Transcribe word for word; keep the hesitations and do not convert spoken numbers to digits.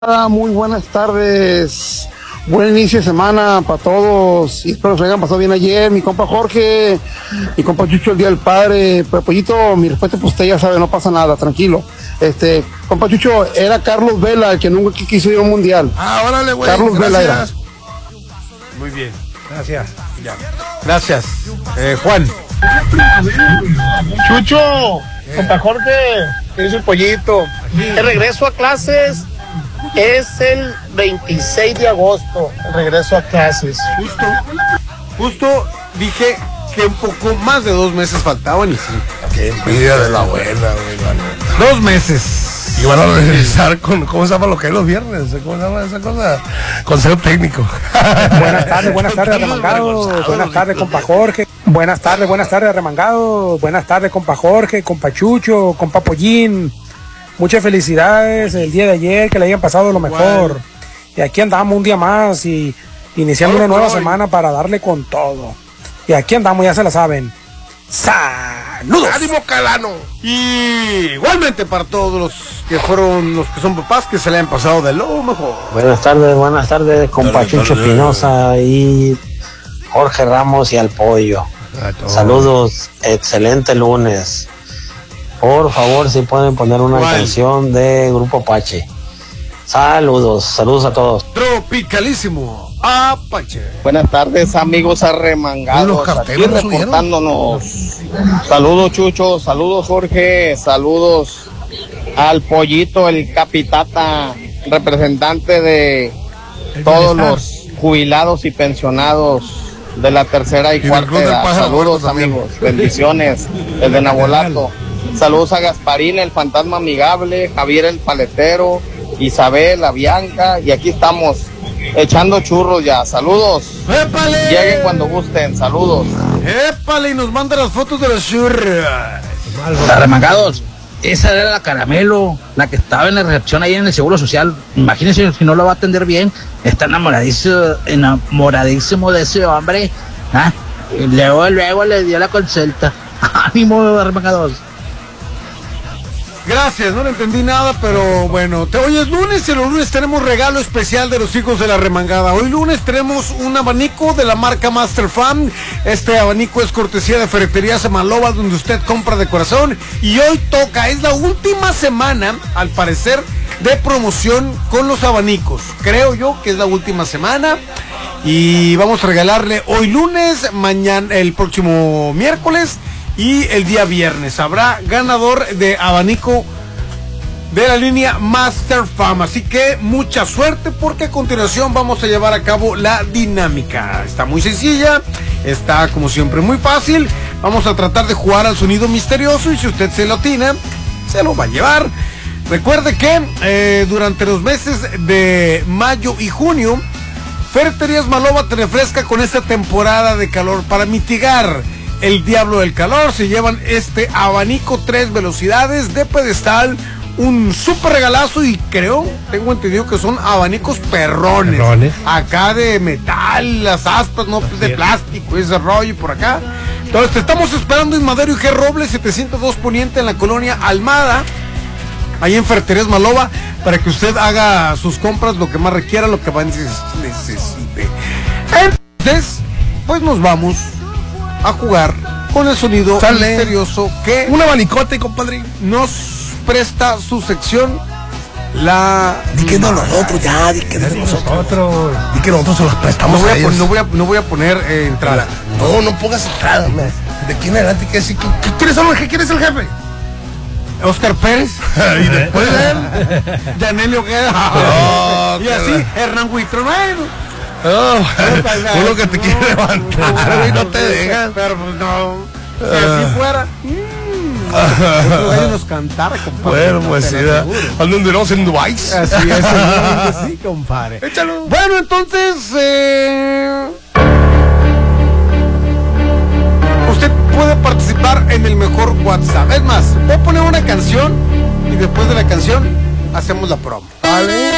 Hola, muy buenas tardes, buen inicio de semana para todos y espero que se hayan pasado bien ayer, mi compa Jorge, mi compa Chucho el Día del Padre. Pues Pollito, mi respeto pues usted ya sabe, no pasa nada, tranquilo. Este, compa Chucho, era Carlos Vela el que nunca quiso ir a un mundial. Ah, órale, güey. Carlos Gracias. Vela era. Muy bien, gracias. Ya. Gracias. Eh, Juan. Chucho, compa Jorge, que dice el Pollito. El regreso a clases es el veintiséis de agosto, el regreso a clases. Justo, justo dije que un poco más de dos meses faltaban y sí. Qué envidia de la buena, güey. Dos meses. Y van a regresar con, ¿cómo se llama lo que es los viernes? ¿Cómo se llama esa cosa? Consejo técnico. Buenas tardes, buenas tardes, Arremangado. Buenas tardes, compa Jorge. Buenas tardes, buenas tardes, Arremangado. Buenas tardes, compa Jorge, compa Chucho, compa Pollín. Muchas felicidades el día de ayer, que le hayan pasado lo mejor. Bueno. Y aquí andamos un día más y iniciando una nueva semana para darle con todo. Y aquí andamos, ya se la saben. ¡Saludos! ¡Ánimo, Calano! Y igualmente para todos los que fueron, los que son papás, que se le hayan pasado de lo mejor. Buenas tardes, buenas tardes, compa Chucho Espinosa y Jorge Ramos y al Pollo. Saludos, excelente lunes. Por favor, si pueden poner una ¿Cuál? canción de Grupo Apache. Saludos, saludos a todos. Tropicalísimo Apache. Buenas tardes, amigos arremangados. Aquí reportándonos. Saludos, Chucho. Saludos, Jorge. Saludos al Pollito, el capitata, representante de todos los jubilados y pensionados de la tercera y, y cuarta edad. Saludos, amigos. Bendiciones desde Nabolato. Saludos a Gasparín, el fantasma amigable, Javier el paletero, Isabel, la Bianca, y aquí estamos echando churros ya. Saludos. ¡Épale! Lleguen cuando gusten. Saludos. ¡Épale! Y nos manda las fotos de los churros. Arremangados, esa era la Caramelo, la que estaba en la recepción ahí en el Seguro Social. Imagínense si no lo va a atender bien. Está enamoradísimo, enamoradísimo de ese hombre. ¿Ah? Y luego, luego le dio la consulta. ¡Ánimo, Arremangados! Gracias, no le entendí nada, pero bueno, te, hoy es lunes y los lunes tenemos regalo especial de los hijos de la remangada. Hoy lunes tenemos un abanico de la marca Master Fan. Este abanico es cortesía de Ferretería Semalova, donde usted compra de corazón. Y hoy toca, es la última semana, al parecer, de promoción con los abanicos. Creo yo que es la última semana. Y vamos a regalarle hoy lunes, mañana, el próximo miércoles y el día viernes. Habrá ganador de abanico de la línea Master Fam. Así que mucha suerte, porque a continuación vamos a llevar a cabo la dinámica. Está muy sencilla, está como siempre muy fácil. Vamos a tratar de jugar al sonido misterioso y si usted se lo atina, se lo va a llevar. Recuerde que eh, durante los meses de mayo y junio, Ferreterías Malova te refresca con esta temporada de calor. Para mitigar el diablo del calor, se llevan este abanico tres velocidades de pedestal, un súper regalazo, y creo, tengo entendido que son abanicos perrones, perrones. Acá de metal, las aspas, no de plástico, ese rollo por acá. Entonces te estamos esperando en Madero y G. Robles setecientos dos Poniente, en la colonia Almada, ahí en Ferreterías Malova, para que usted haga sus compras, lo que más requiera, lo que más necesite. Entonces, pues nos vamos a jugar con el sonido Sale. misterioso que un abanicote, compadre, nos presta su sección. La di que no nosotros, ya, di que no nosotros, di que nosotros se los prestamos. No voy a, a ellos. Poner, no voy a, no voy a poner eh, entrada. No, no pongas entrada, man. De aquí en adelante, ¿qué decir? ¿Quiénes son los que quién es el jefe? Oscar Pérez. Y después de él, Daniel Ojeda. Oh, y así, verdad. Hernán Huitronero. Oh, uno que te no, quiere levantar y no te dejan. Pero pues no. Si uh, así fuera. Mmm, nos cantara, compadre. Bueno, pues sí, andamos en Dubái. Así es, sí, compadre. Échalo. Bueno, entonces, eh, usted puede participar en el mejor WhatsApp. Es más, voy a poner una canción y después de la canción hacemos la promo. ¿Vale?